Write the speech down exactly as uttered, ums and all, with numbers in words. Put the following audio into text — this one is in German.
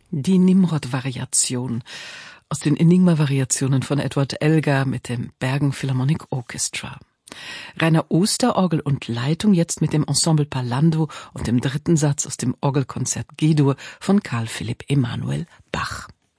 Die Nimrod-Variation aus den Enigma-Variationen von Edward Elgar mit dem Bergen Philharmonic Orchestra. Rainer Oster, Orgel und Leitung, jetzt mit dem Ensemble Palando und dem dritten Satz aus dem Orgelkonzert G-Dur von Carl Philipp Emanuel Bach.